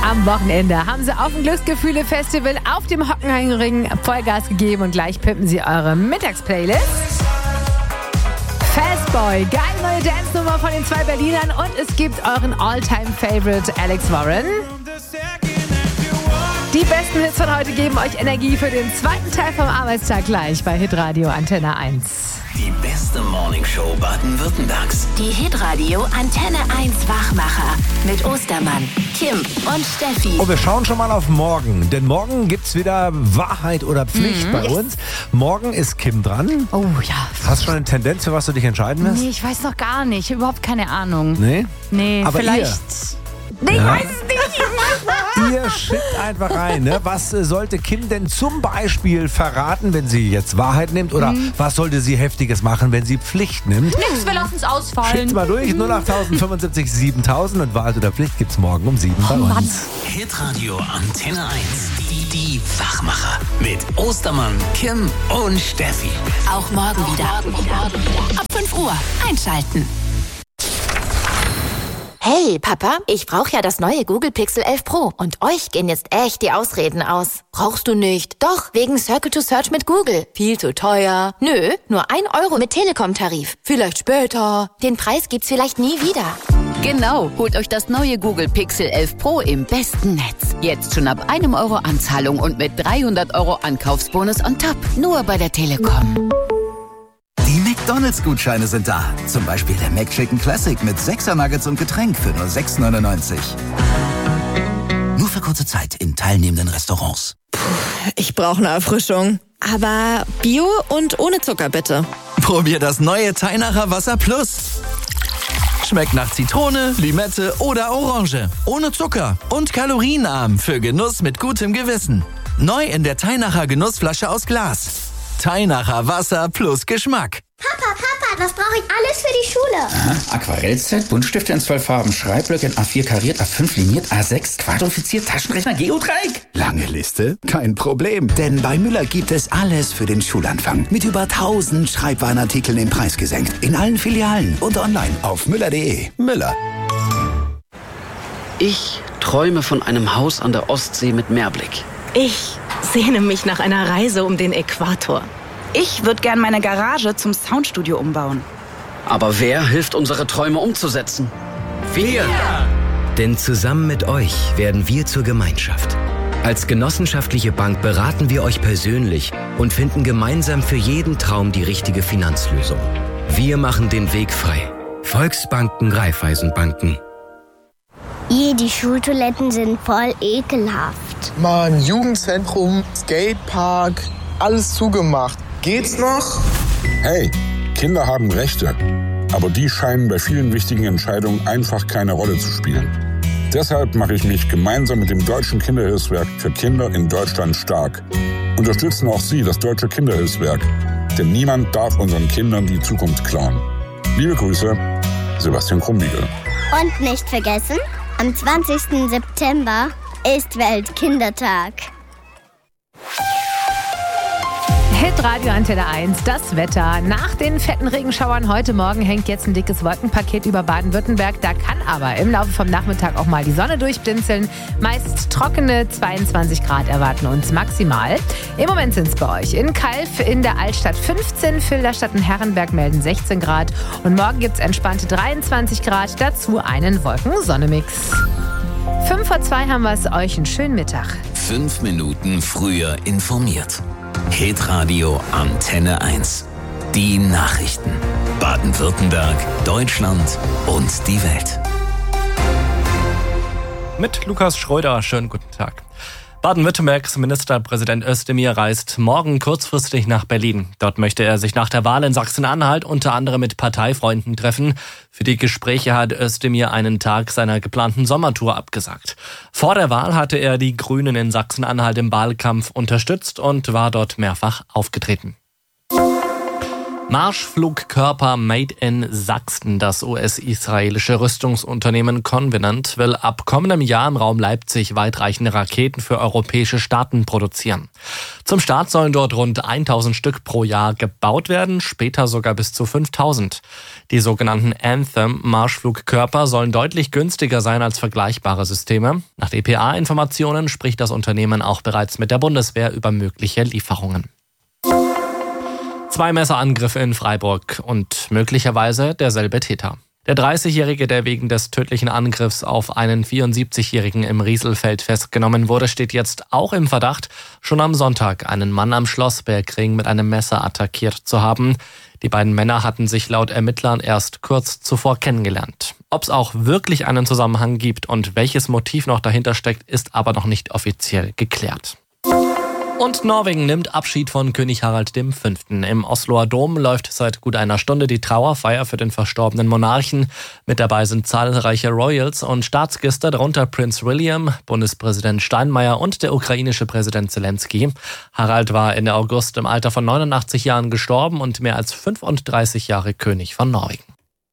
Am Wochenende haben sie auf dem Glücksgefühle-Festival auf dem Hockenheimring Vollgas gegeben und gleich pimpen sie eure Mittagsplaylist. Fastboy, geile neue Dance-Nummer von den 2 Berlinern und es gibt euren All-Time-Favorite Alex Warren. Die besten Hits von heute geben euch Energie für den zweiten Teil vom Arbeitstag gleich bei Hitradio Antenne 1. Die beste Morningshow Baden-Württembergs. Die Hitradio Antenne 1 Wachmacher mit Ostermann, Kim und Steffi. Oh, wir schauen schon mal auf morgen, denn morgen gibt's wieder Wahrheit oder Pflicht bei uns. Morgen ist Kim dran. Oh ja. Hast du schon eine Tendenz, für was du dich entscheiden wirst? Nee, ich weiß noch gar nicht. Überhaupt keine Ahnung. Nee? Nee, aber vielleicht... Nee, ich weiß es nicht. Ihr schickt einfach rein, ne? Was sollte Kim denn zum Beispiel verraten, wenn sie jetzt Wahrheit nimmt? Oder was sollte sie Heftiges machen, wenn sie Pflicht nimmt? Nix, wir lassen es ausfallen. Schickt's mal durch, 08000 75 7000 und Wahrheit oder Pflicht gibt's morgen um 7 bei uns. Hitradio Antenne 1. Die Wachmacher. Mit Ostermann, Kim und Steffi. Auch morgen wieder. Ab 5 Uhr einschalten. Hey, Papa, ich brauche ja das neue Google Pixel 11 Pro und euch gehen jetzt echt die Ausreden aus. Brauchst du nicht? Doch, wegen Circle to Search mit Google. Viel zu teuer. Nö, nur 1 Euro mit Telekom-Tarif. Vielleicht später. Den Preis gibt's vielleicht nie wieder. Genau, holt euch das neue Google Pixel 11 Pro im besten Netz. Jetzt schon ab 1 Euro Anzahlung und mit 300 Euro Ankaufsbonus on top. Nur bei der Telekom. Die McDonalds-Gutscheine sind da. Zum Beispiel der McChicken Classic mit 6er Nuggets und Getränk für nur 6,99. Nur für kurze Zeit in teilnehmenden Restaurants. Ich brauche eine Erfrischung. Aber Bio und ohne Zucker, bitte. Probier das neue Teinacher Wasser Plus. Schmeckt nach Zitrone, Limette oder Orange. Ohne Zucker und kalorienarm für Genuss mit gutem Gewissen. Neu in der Teinacher Genussflasche aus Glas. Teinacher Wasser plus Geschmack. Papa, was brauche ich alles für die Schule? Aha, Aquarellset, Buntstifte in 12 Farben, Schreibblöcke in A4 kariert, A5 liniert, A6 quadrifiziert, Taschenrechner, Geodreieck. Lange Liste? Kein Problem, denn bei Müller gibt es alles für den Schulanfang. Mit über 1000 Schreibwarenartikeln im Preis gesenkt. In allen Filialen und online auf müller.de. Müller. Ich träume von einem Haus an der Ostsee mit Meerblick. Ich sehne mich nach einer Reise um den Äquator. Ich würde gern meine Garage zum Soundstudio umbauen. Aber wer hilft, unsere Träume umzusetzen? Wir! Denn zusammen mit euch werden wir zur Gemeinschaft. Als genossenschaftliche Bank beraten wir euch persönlich und finden gemeinsam für jeden Traum die richtige Finanzlösung. Wir machen den Weg frei. Volksbanken, Raiffeisenbanken. Die Schultoiletten sind voll ekelhaft. Mann, Jugendzentrum, Skatepark, alles zugemacht. Geht's noch? Hey, Kinder haben Rechte, aber die scheinen bei vielen wichtigen Entscheidungen einfach keine Rolle zu spielen. Deshalb mache ich mich gemeinsam mit dem Deutschen Kinderhilfswerk für Kinder in Deutschland stark. Unterstützen auch Sie das Deutsche Kinderhilfswerk, denn niemand darf unseren Kindern die Zukunft klauen. Liebe Grüße, Sebastian Krumbiegel. Und nicht vergessen, am 20. September ist Weltkindertag. Hitradio Antenne 1, das Wetter. Nach den fetten Regenschauern heute Morgen hängt jetzt ein dickes Wolkenpaket über Baden-Württemberg. Da kann aber im Laufe vom Nachmittag auch mal die Sonne durchblinzeln. Meist trockene 22 Grad erwarten uns maximal. Im Moment sind es bei euch in Calw in der Altstadt 15, Filderstadt und Herrenberg melden 16 Grad. Und morgen gibt es entspannte 23 Grad, dazu einen Wolken-Sonne-Mix. 5:02 haben wir es euch, einen schönen Mittag. 5 Minuten früher informiert. Hitradio Antenne 1. Die Nachrichten. Baden-Württemberg, Deutschland und die Welt. Mit Lukas Schröder, schönen guten Tag. Baden-Württembergs Ministerpräsident Özdemir reist morgen kurzfristig nach Berlin. Dort möchte er sich nach der Wahl in Sachsen-Anhalt unter anderem mit Parteifreunden treffen. Für die Gespräche hat Özdemir einen Tag seiner geplanten Sommertour abgesagt. Vor der Wahl hatte er die Grünen in Sachsen-Anhalt im Wahlkampf unterstützt und war dort mehrfach aufgetreten. Marschflugkörper made in Sachsen. Das US-israelische Rüstungsunternehmen Covenant will ab kommendem Jahr im Raum Leipzig weitreichende Raketen für europäische Staaten produzieren. Zum Start sollen dort rund 1000 Stück pro Jahr gebaut werden, später sogar bis zu 5000. Die sogenannten Anthem-Marschflugkörper sollen deutlich günstiger sein als vergleichbare Systeme. Nach dpa-Informationen spricht das Unternehmen auch bereits mit der Bundeswehr über mögliche Lieferungen. 2 Messerangriffe in Freiburg und möglicherweise derselbe Täter. Der 30-Jährige, der wegen des tödlichen Angriffs auf einen 74-Jährigen im Rieselfeld festgenommen wurde, steht jetzt auch im Verdacht, schon am Sonntag einen Mann am Schlossbergring mit einem Messer attackiert zu haben. Die beiden Männer hatten sich laut Ermittlern erst kurz zuvor kennengelernt. Ob es auch wirklich einen Zusammenhang gibt und welches Motiv noch dahinter steckt, ist aber noch nicht offiziell geklärt. Und Norwegen nimmt Abschied von König Harald V. Im Osloer Dom läuft seit gut einer Stunde die Trauerfeier für den verstorbenen Monarchen. Mit dabei sind zahlreiche Royals und Staatsgäste, darunter Prinz William, Bundespräsident Steinmeier und der ukrainische Präsident Zelensky. Harald war Ende August im Alter von 89 Jahren gestorben und mehr als 35 Jahre König von Norwegen.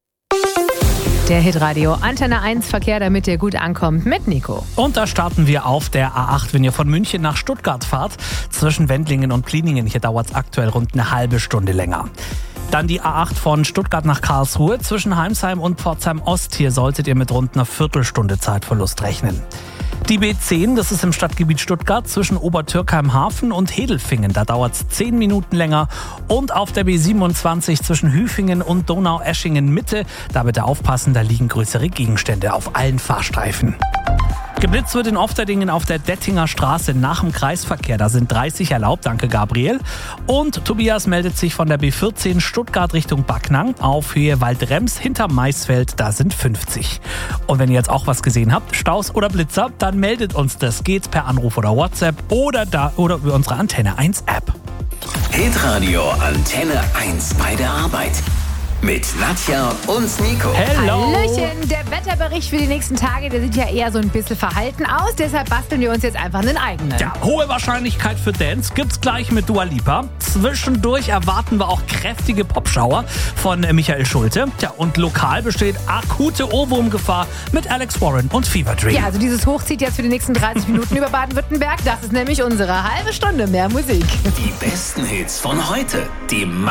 Der Hitradio Antenne 1 Verkehr, damit ihr gut ankommt, mit Nico. Und da starten wir auf der A8, wenn ihr von München nach Stuttgart fahrt. Zwischen Wendlingen und Pliningen, hier dauert es aktuell rund eine halbe Stunde länger. Dann die A8 von Stuttgart nach Karlsruhe. Zwischen Heimsheim und Pforzheim Ost, hier solltet ihr mit rund einer Viertelstunde Zeitverlust rechnen. Die B10, das ist im Stadtgebiet Stuttgart zwischen Obertürkheim-Hafen und Hedelfingen. Da dauert es 10 Minuten länger. Und auf der B27 zwischen Hüfingen und Donaueschingen-Mitte, da bitte aufpassen, da liegen größere Gegenstände auf allen Fahrstreifen. Geblitzt wird in Ofterdingen auf der Dettinger Straße nach dem Kreisverkehr. Da sind 30 erlaubt, danke Gabriel. Und Tobias meldet sich von der B14 Stuttgart Richtung Backnang auf Höhe Waldrems hinter Maisfeld, da sind 50. Und wenn ihr jetzt auch was gesehen habt, Staus oder Blitzer, dann meldet uns das. Geht's per Anruf oder WhatsApp oder über unsere Antenne 1 App. Hitradio Antenne 1 bei der Arbeit. Mit Nadja und Nico. Hello. Hallöchen, der Wetterbericht für die nächsten Tage, der sieht ja eher so ein bisschen verhalten aus. Deshalb basteln wir uns jetzt einfach einen eigenen. Ja, hohe Wahrscheinlichkeit für Dance gibt's gleich mit Dua Lipa. Zwischendurch erwarten wir auch kräftige Popschauer von Michael Schulte. Ja, und lokal besteht akute Ohrwurmgefahr mit Alex Warren und Fever Dream. Ja, also dieses Hoch zieht jetzt für die nächsten 30 Minuten über Baden-Württemberg. Das ist nämlich unsere halbe Stunde mehr Musik. Die besten Hits von heute. Die